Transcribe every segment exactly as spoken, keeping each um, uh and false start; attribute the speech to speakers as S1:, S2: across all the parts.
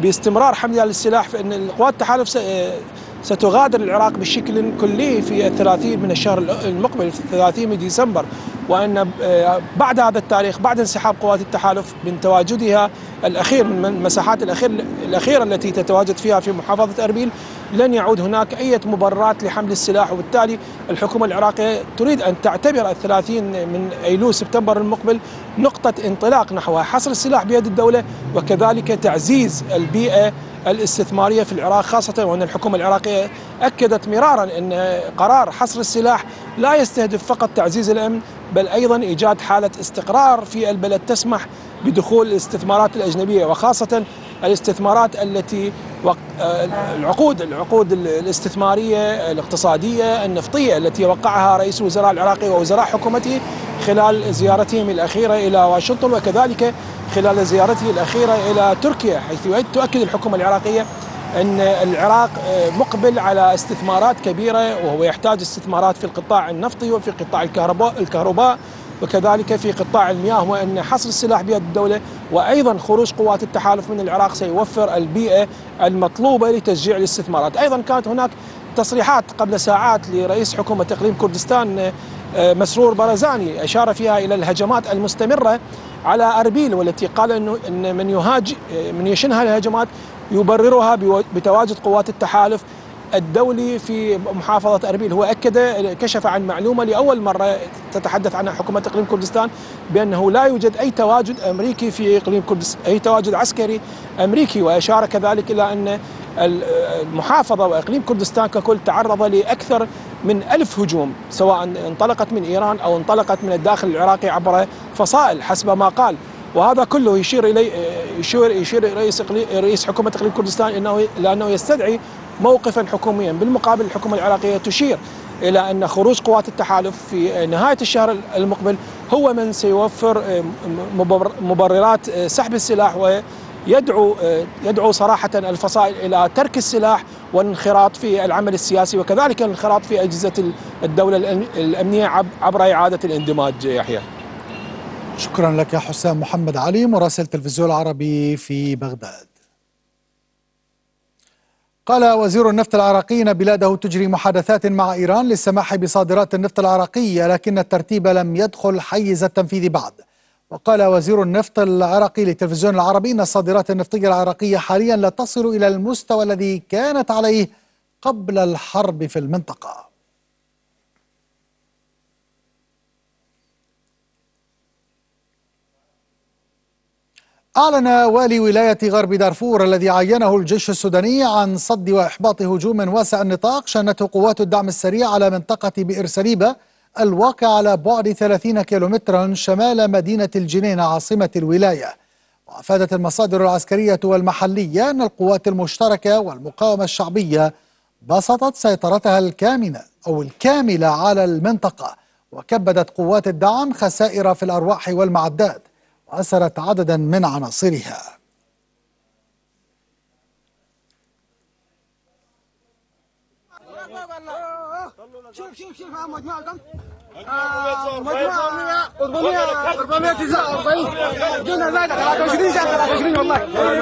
S1: باستمرار حملها للسلاح، فإن قوات التحالف ستغادر العراق بشكل كلي في الثلاثين من الشهر المقبل، في الثلاثين من ديسمبر، وأن بعد هذا التاريخ، بعد انسحاب قوات التحالف من تواجدها الأخير من المساحات الأخير الأخيرة التي تتواجد فيها في محافظة أربيل، لن يعود هناك أي مبررات لحمل السلاح. وبالتالي الحكومة العراقية تريد أن تعتبر الثلاثين من أيلول سبتمبر المقبل نقطة انطلاق نحو حصر السلاح بيد الدولة، وكذلك تعزيز البيئة الاستثمارية في العراق، خاصة وأن الحكومة العراقية أكدت مرارا أن قرار حصر السلاح لا يستهدف فقط تعزيز الأمن، بل أيضا إيجاد حالة استقرار في البلد تسمح بدخول الاستثمارات الأجنبية، وخاصة الاستثمارات التي العقود العقود الاستثمارية الاقتصادية النفطية التي وقعها رئيس الوزراء العراقي ووزراء حكومته خلال زيارتهم الأخيرة إلى واشنطن، وكذلك خلال زيارته الأخيرة إلى تركيا، حيث تؤكد الحكومة العراقية أن العراق مقبل على استثمارات كبيرة، وهو يحتاج استثمارات في القطاع النفطي وفي قطاع الكهرباء الكهرباء وكذلك في قطاع المياه، وأن حصر السلاح بيد الدولة وأيضا خروج قوات التحالف من العراق سيوفر البيئة المطلوبة لتشجيع الاستثمارات. أيضا كانت هناك تصريحات قبل ساعات لرئيس حكومة إقليم كردستان مسرور بارزاني أشار فيها إلى الهجمات المستمرة على أربيل، والتي قال أنه إن من يهاج من يشنها الهجمات يبررها بتواجد قوات التحالف الدولي في محافظة أربيل. هو أكد كشف عن معلومة لأول مرة تتحدث عنها حكومة إقليم كردستان بأنه لا يوجد أي تواجد أمريكي في إقليم كردستان، أي تواجد عسكري أمريكي، وأشار كذلك إلى أن المحافظة وإقليم كردستان ككل تعرض لأكثر من ألف هجوم، سواء انطلقت من إيران أو انطلقت من الداخل العراقي عبر فصائل حسب ما قال. وهذا كله يشير إليه يشير يشير رئيس رئيس حكومة إقليم كردستان إنه لأنه يستدعي موقفا حكوميا. بالمقابل الحكومة العراقية تشير إلى أن خروج قوات التحالف في نهاية الشهر المقبل هو من سيوفر مبررات سحب السلاح، ويدعو يدعو صراحة الفصائل إلى ترك السلاح والانخراط في العمل السياسي، وكذلك الانخراط في أجهزة الدولة الأمنية عبر إعادة الاندماج. يحيى،
S2: شكرا لك حسام محمد علي مراسل التلفزيون العربي في بغداد. قال وزير النفط العراقي إن بلاده تجري محادثات مع إيران للسماح بصادرات النفط العراقي، لكن الترتيب لم يدخل حيز التنفيذ بعد. وقال وزير النفط العراقي للتلفزيون العربي إن الصادرات النفطية العراقية حاليا لا تصل إلى المستوى الذي كانت عليه قبل الحرب في المنطقة. أعلن والي ولاية غرب دارفور الذي عينه الجيش السوداني عن صد وإحباط هجوم واسع النطاق شنته قوات الدعم السريع على منطقة بئر سليبة الواقع على بعد ثلاثين كيلومترا شمال مدينة الجنين عاصمة الولاية. وأفادت المصادر العسكرية والمحلية أن القوات المشتركة والمقاومة الشعبية بسطت سيطرتها الكامنة أو الكاملة على المنطقة، وكبدت قوات الدعم خسائر في الأرواح والمعدات، وأسرت عددا من عناصرها. شوف شوف شوف مجموعة كم؟ مجموعة أربعمائة وتسعة وأربعين جينا زايدة ثلاثة وعشرين شهر ثلاثة وعشرين والله.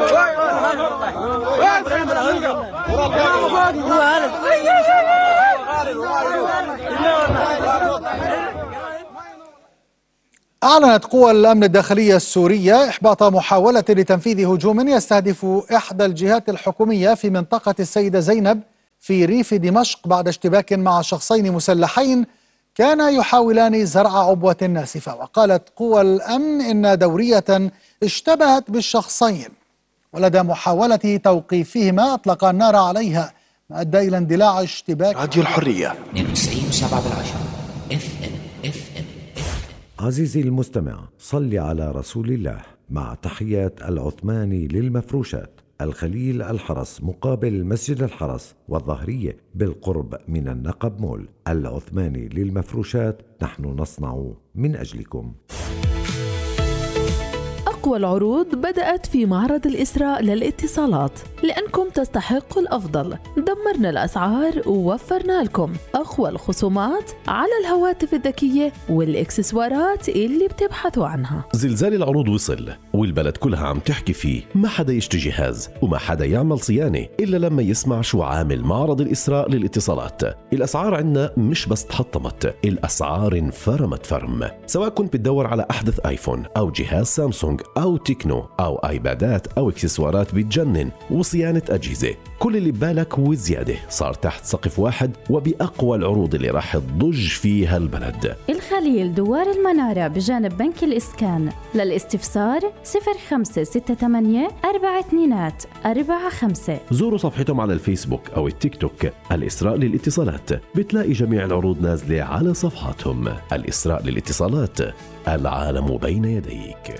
S2: أعلنت قوى الأمن الداخلية السورية إحباط محاولة لتنفيذ هجوم يستهدف إحدى الجهات الحكومية في منطقة السيدة زينب في ريف دمشق بعد اشتباك مع شخصين مسلحين كانا يحاولان زرع عبوة ناسفة. وقالت قوى الأمن إن دورية اشتبهت بالشخصين، ولدى محاولة توقيفهما أطلق النار عليها ما أدى إلى اندلاع اشتباك.
S3: راديو الحرية
S4: اثنين وتسعين وسبعة بالعشرة اف ام اف ام.
S5: عزيزي المستمع، صل على رسول الله. مع تحيات العثماني للمفروشات، الخليل الحرس مقابل مسجد الحرس والظهرية بالقرب من النقب مول. العثماني للمفروشات، نحن نصنع من أجلكم.
S3: أقوى العروض بدأت في معرض الإسراء للاتصالات، لأنكم تستحقوا الأفضل. دمرنا الأسعار ووفرنا لكم أقوى الخصومات على الهواتف الذكية والإكسسوارات اللي بتبحثوا عنها.
S6: زلزال العروض وصل والبلد كلها عم تحكي فيه. ما حدا يشتري جهاز وما حدا يعمل صيانة إلا لما يسمع شو عامل معرض الإسراء للاتصالات. الأسعار عندنا مش بس تحطمت، الأسعار انفرمت فرم. سواء كنت بتدور على أحدث آيفون أو جهاز سامسونج أو تكنو أو آيبادات أو إكسسوارات بتجنن وصيانة أجهزة، كل اللي ببالك وزيادة صار تحت سقف واحد وبأقوى العروض اللي راح تضج فيها البلد.
S7: الخليل دوار المنارة بجانب بنك الإسكان. للاستفسار صفر خمسة ستة ثمانية أربعة اثنين أربعة خمسة.
S6: زوروا صفحتهم على الفيسبوك أو التيك توك الإسراء للاتصالات، بتلاقي جميع العروض نازلة على صفحاتهم. الإسراء للاتصالات، العالم بين يديك.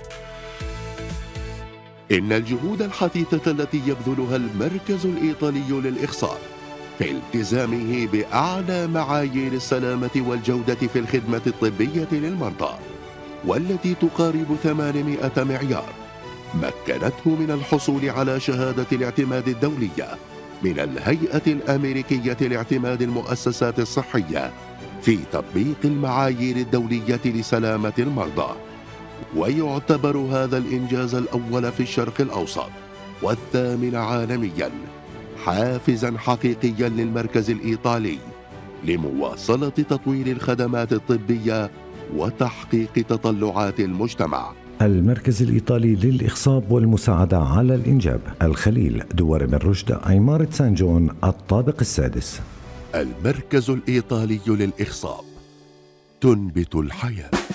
S8: إن الجهود الحثيثة التي يبذلها المركز الإيطالي للإخصاب في التزامه بأعلى معايير السلامة والجودة في الخدمة الطبية للمرضى، والتي تقارب ثمانمائة معيار، مكنته من الحصول على شهادة الاعتماد الدولية من الهيئة الأمريكية لاعتماد المؤسسات الصحية في تطبيق المعايير الدولية لسلامة المرضى. ويعتبر هذا الإنجاز الأول في الشرق الأوسط والثامن عالميا حافزا حقيقيا للمركز الإيطالي لمواصلة تطوير الخدمات الطبية وتحقيق تطلعات المجتمع.
S5: المركز الإيطالي للإخصاب والمساعدة على الإنجاب، الخليل، دوار بن رشد، عمارة سان جون، الطابق السادس.
S8: المركز الإيطالي للإخصاب، تنبت الحياة.